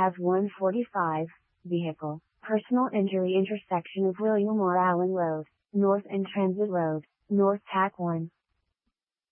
Ave 145, vehicle, personal injury intersection of William or Allen Road, North and Transit Road, North Tack 1.